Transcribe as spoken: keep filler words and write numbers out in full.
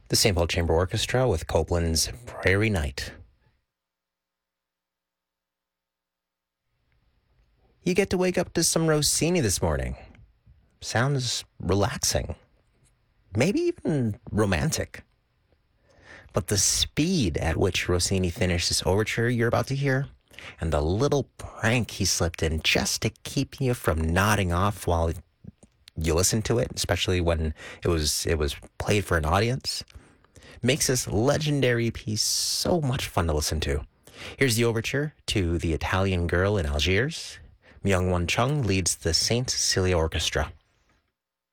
The Saint Paul Chamber Orchestra with Copland's Prairie Night. You get to wake up to some Rossini this morning. Sounds relaxing. Maybe even romantic. But the speed at which Rossini finished this overture you're about to hear, and the little prank he slipped in just to keep you from nodding off while you listen to it, especially when it was it was played for an audience, makes this legendary piece so much fun to listen to. Here's the overture to The Italian Girl in Algiers. Myung-Whun Chung leads the Saint Cecilia Orchestra.